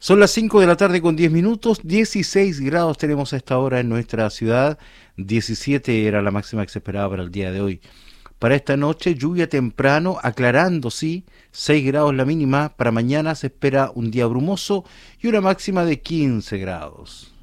Son las 5 de la tarde con 10 minutos, 16 grados tenemos a esta hora en nuestra ciudad, 17 era la máxima que se esperaba para el día de hoy. Para esta noche, lluvia temprano, aclarando, sí, 6 grados la mínima. Para mañana se espera un día brumoso y una máxima de 15 grados.